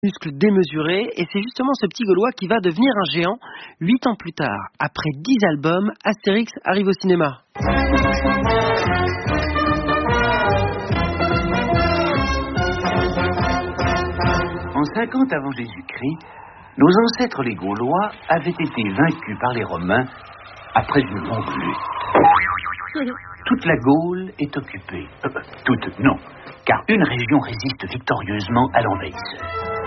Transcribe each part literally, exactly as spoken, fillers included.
muscles démesurés, et c'est justement ce petit Gaulois qui va devenir un géant. Huit ans plus tard, après dix albums, Astérix arrive au cinéma. En cinquante avant Jésus-Christ, nos ancêtres les Gaulois avaient été vaincus par les Romains après une longue lutte. Toute la Gaule est occupée. Euh, toute, non, car une région résiste victorieusement à l'envahisseur.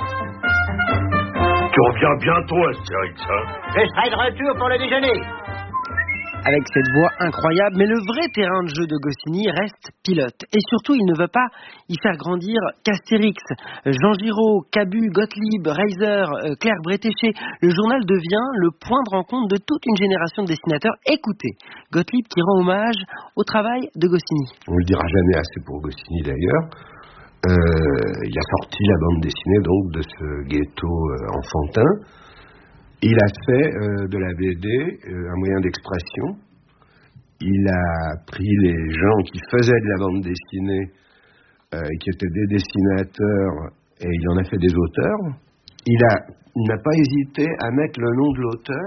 Tu reviens bientôt, Astérix, hein? Je serai de retour pour le déjeuner. Avec cette voix incroyable, mais le vrai terrain de jeu de Goscinny reste Pilote. Et surtout, il ne veut pas y faire grandir qu'Astérix. Jean Giraud, Cabu, Gottlieb, Reiser, euh, Claire Bretéché. Le journal devient le point de rencontre de toute une génération de dessinateurs. Écoutez, Gottlieb qui rend hommage au travail de Goscinny. On le dira jamais assez pour Goscinny d'ailleurs. Euh, il a sorti la bande dessinée donc de ce ghetto euh, enfantin. Il a fait euh, de la B D euh, un moyen d'expression. Il a pris les gens qui faisaient de la bande dessinée euh, et qui étaient des dessinateurs, et il en a fait des auteurs. Il a, il n'a pas hésité à mettre le nom de l'auteur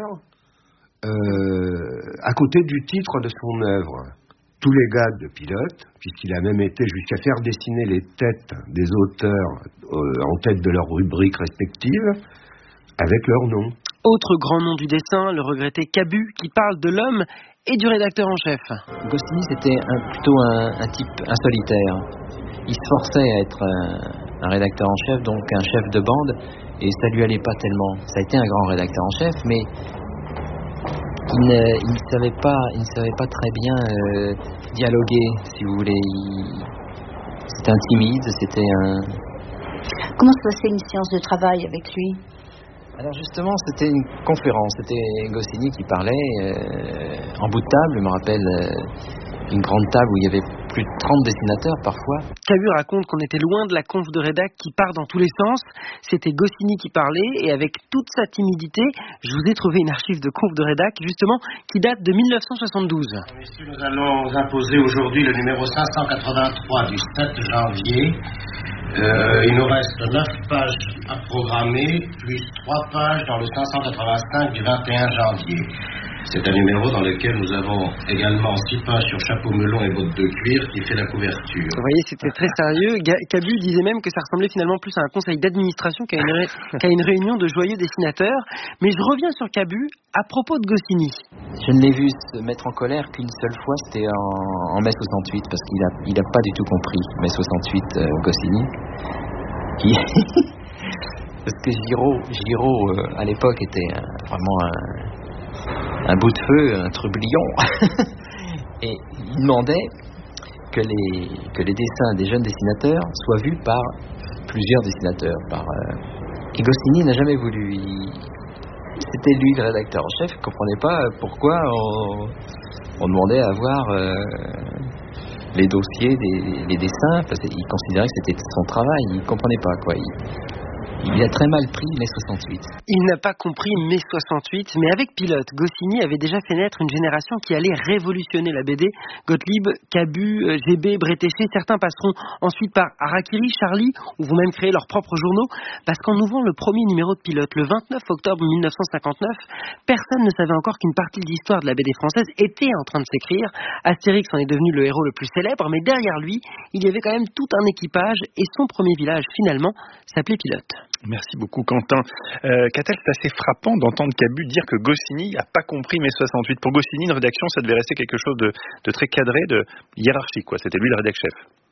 euh, à côté du titre de son œuvre. Tous les gars de Pilote, puisqu'il a même été jusqu'à faire dessiner les têtes des auteurs euh, en tête de leurs rubriques respectives avec leur nom. Autre grand nom du dessin, le regretté Cabu, qui parle de l'homme et du rédacteur en chef. Goscinny, c'était un, plutôt un, un type insolitaire. Il se forçait à être un, un rédacteur en chef, donc un chef de bande, et ça lui allait pas tellement. Ça a été un grand rédacteur en chef, mais il ne, il ne savait pas, il ne savait pas très bien euh, dialoguer, si vous voulez. Il, c'était un timide, c'était un... Comment se passait une séance de travail avec lui ? Alors justement, c'était une conférence, c'était Goscinny qui parlait euh, en bout de table, je me rappelle euh, une grande table où il y avait plus de trente dessinateurs parfois. Cabu raconte qu'on était loin de la conf de rédac qui part dans tous les sens, c'était Goscinny qui parlait, et avec toute sa timidité, je vous ai trouvé une archive de conf de rédac justement qui date de mille neuf cent soixante-douze. Messieurs, nous allons imposer aujourd'hui le numéro cinq cent quatre-vingt-trois du sept janvier. Euh, il nous reste neuf pages à programmer, plus trois pages dans le cinq cent quatre-vingt-cinq du vingt et un janvier. C'est un numéro dans lequel nous avons également six pages sur chapeau melon et bottes de cuir qui fait la couverture. Vous voyez, c'était très sérieux. Cabu disait même que ça ressemblait finalement plus à un conseil d'administration qu'à une, ré... qu'à une réunion de joyeux dessinateurs. Mais je reviens sur Cabu à propos de Goscinny. Je ne l'ai vu se mettre en colère qu'une seule fois, c'était en, en mai soixante-huit, parce qu'il a, il a pas du tout compris mai soixante-huit, euh, Goscinny. Qui... parce que Giraud, Giraud euh, à l'époque était euh, vraiment un... un bout de feu, un trublion, et il demandait que les, que les dessins des jeunes dessinateurs soient vus par plusieurs dessinateurs. Par, euh... Et Goscinny n'a jamais voulu. Il... C'était lui le rédacteur en chef, il ne comprenait pas pourquoi on, on demandait à voir euh, les dossiers, des, les dessins, parce qu'il considérait que c'était son travail, il ne comprenait pas quoi. Il... Il a très mal pris mai soixante-huit. Il n'a pas compris mai soixante-huit, mais avec Pilote, Goscinny avait déjà fait naître une génération qui allait révolutionner la B D. Gottlieb, Cabu, G B, Bretéché, certains passeront ensuite par Harakiri, Charlie, ou vont même créer leurs propres journaux, parce qu'en ouvrant le premier numéro de Pilote, le vingt-neuf octobre mille neuf cent cinquante-neuf, personne ne savait encore qu'une partie de l'histoire de la B D française était en train de s'écrire. Astérix en est devenu le héros le plus célèbre, mais derrière lui, il y avait quand même tout un équipage, et son premier village, finalement, s'appelait Pilote. Merci beaucoup Quentin. Euh, Catel, c'est assez frappant d'entendre Cabu dire que Goscinny n'a pas compris mai soixante-huit. Pour Goscinny, une rédaction, ça devait rester quelque chose de, de très cadré, de hiérarchique, quoi. C'était lui le rédac-chef.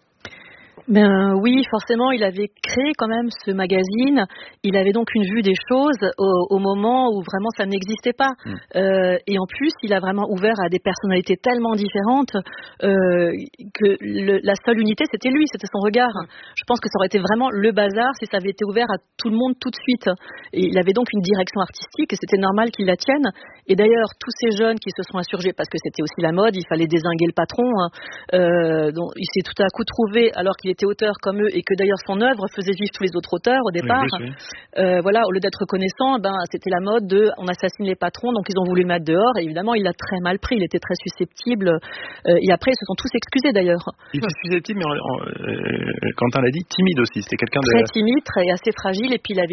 Ben oui, forcément, il avait créé quand même ce magazine. Il avait donc une vue des choses au, au moment où vraiment ça n'existait pas. Mmh. Euh, et en plus, il a vraiment ouvert à des personnalités tellement différentes euh, que le, la seule unité, c'était lui, c'était son regard. Je pense que ça aurait été vraiment le bazar si ça avait été ouvert à tout le monde tout de suite. Et il avait donc une direction artistique et c'était normal qu'il la tienne. Et d'ailleurs, tous ces jeunes qui se sont insurgés, parce que c'était aussi la mode, il fallait dézinguer le patron. Hein, euh, donc il s'est tout à coup trouvé, alors qu'il était auteur comme eux et que d'ailleurs son œuvre faisait vivre tous les autres auteurs au départ. Oui, oui. Euh, voilà, au lieu d'être reconnaissant, ben c'était la mode de on assassine les patrons, donc ils ont voulu le mettre dehors. Et évidemment, il l'a très mal pris. Il était très susceptible. Euh, et après, ils se sont tous excusés d'ailleurs. Il était susceptible, mais euh, Quentin l'a dit, timide aussi. C'était quelqu'un de très timide, très assez fragile. Et puis il avait